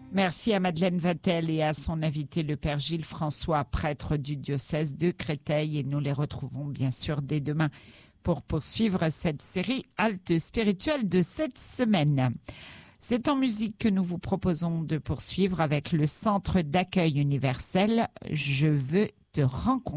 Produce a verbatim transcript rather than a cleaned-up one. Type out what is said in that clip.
Merci à Madeleine Vatel et à son invité, le Père Gilles François, prêtre du diocèse de Créteil. Et nous les retrouvons bien sûr dès demain pour poursuivre cette série Halte spirituelle de cette semaine. C'est en musique que nous vous proposons de poursuivre avec le Centre d'accueil universel « Je veux te rencontrer ».